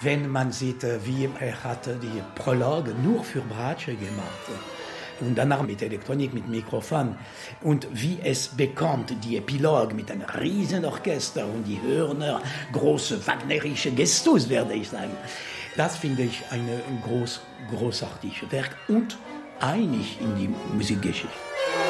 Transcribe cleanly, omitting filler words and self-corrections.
Wenn man sieht, wie er hatte die Prologe nur für Bratsche gemacht und danach mit Elektronik, mit Mikrofon und wie es bekommt, die Epilog mit einem riesen Orchester und die Hörner, große wagnerische Gestus, werde ich sagen. Das finde ich ein großartiges Werk und einig in die Musikgeschichte.